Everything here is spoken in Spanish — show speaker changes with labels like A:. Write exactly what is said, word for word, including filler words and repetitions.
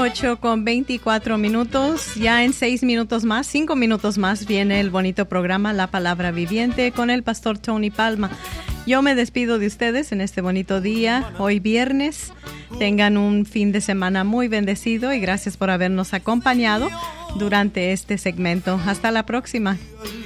A: ocho con veinticuatro minutos. Ya en seis minutos más, cinco minutos más, viene el bonito programa La Palabra Viviente con el pastor Tony Palma. Yo me despido de ustedes en este bonito día, hoy viernes. Tengan un fin de semana muy bendecido y gracias por habernos acompañado durante este segmento. Hasta la próxima.